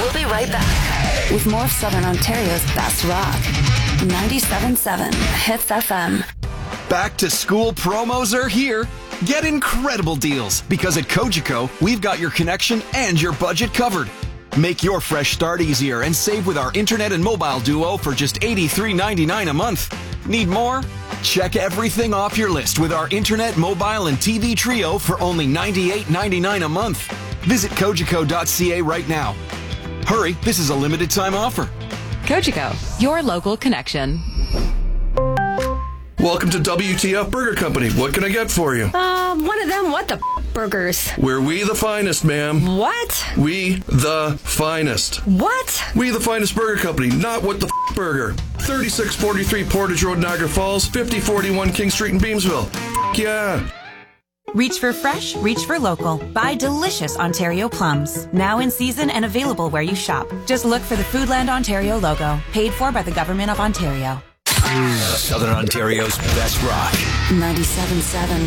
We'll be right back with more of Southern Ontario's best rock. 97.7 Hits FM. Back to school promos are here. Get incredible deals because at Cogeco, we've got your connection and your budget covered. Make your fresh start easier and save with our internet and mobile duo for just $83.99 a month. Need more? Check everything off your list with our internet, mobile, and TV trio for only $98.99 a month. Visit Cogeco.ca right now. Hurry, this is a limited time offer. Cogeco, your local connection. Welcome to WTF Burger Company. What can I get for you? One of them what the burgers? We're we the finest, ma'am. What? We the finest. What? We the finest burger company, not what the burger. 3643 Portage Road, Niagara Falls, 5041 King Street in Beamsville. Yeah. Reach for fresh, reach for local. Buy delicious Ontario plums. Now in season and available where you shop. Just look for the Foodland Ontario logo. Paid for by the Government of Ontario. Southern Ontario's best rock. 97.7